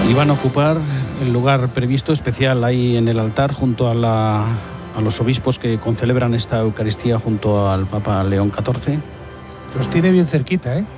Y van a ocupar el lugar previsto especial ahí en el altar junto a los obispos que concelebran esta Eucaristía junto al Papa León XIV. Los tiene bien cerquita, ¿eh?